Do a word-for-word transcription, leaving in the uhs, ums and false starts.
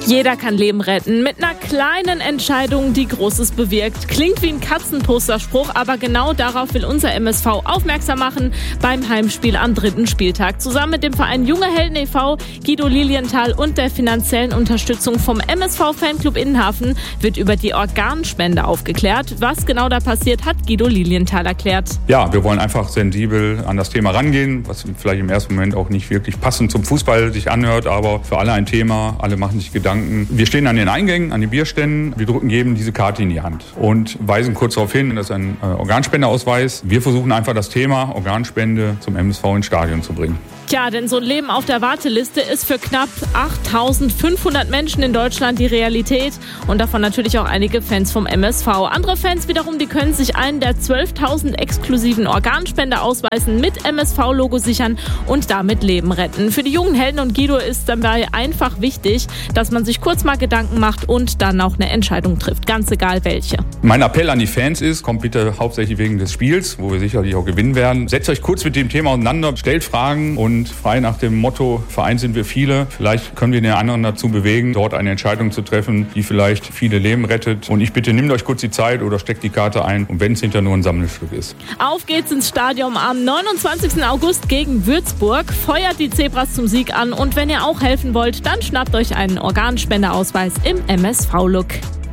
Jeder kann Leben retten. Mit einer kleinen Entscheidung, die Großes bewirkt. Klingt wie ein Katzenposterspruch, aber genau darauf will unser M S V aufmerksam machen beim Heimspiel am dritten Spieltag. Zusammen mit dem Verein Junge Helden e V, Guido Lilienthal und der finanziellen Unterstützung vom M S V-Fanclub Innenhafen wird über die Organspende aufgeklärt. Was genau da passiert, hat Guido Lilienthal erklärt. Ja, wir wollen einfach sensibel an das Thema rangehen, was vielleicht im ersten Moment auch nicht wirklich passend zum Fußball sich anhört, aber für alle ein Thema, alle machen sich Gedanken. Wir stehen an den Eingängen, an den Bierständen, wir drücken jedem diese Karte in die Hand und weisen kurz darauf hin, das ist ein äh, Organspendeausweis. Wir versuchen einfach das Thema Organspende zum M S V ins Stadion zu bringen. Tja, denn so ein Leben auf der Warteliste ist für knapp achttausendfünfhundert Menschen in Deutschland die Realität und davon natürlich auch einige Fans vom M S V. Andere Fans wiederum, die können sich einen der zwölftausend exklusiven Organspendeausweisen mit M S V-Logo sichern und damit Leben retten. Für die jungen Helden und Guido ist dabei einfach wichtig, dass man sich kurz mal Gedanken macht und dann auch eine Entscheidung trifft, ganz egal welche. Mein Appell an die Fans ist, kommt bitte hauptsächlich wegen des Spiels, wo wir sicherlich auch gewinnen werden. Setzt euch kurz mit dem Thema auseinander, stellt Fragen und Und frei nach dem Motto, Verein sind wir viele. Vielleicht können wir den anderen dazu bewegen, dort eine Entscheidung zu treffen, die vielleicht viele Leben rettet. Und ich bitte, nehmt euch kurz die Zeit oder steckt die Karte ein. Und wenn es hinterher nur ein Sammelstück ist. Auf geht's ins Stadion am neunundzwanzigsten August gegen Würzburg. Feuert die Zebras zum Sieg an. Und wenn ihr auch helfen wollt, dann schnappt euch einen Organspendeausweis im M S V-Look.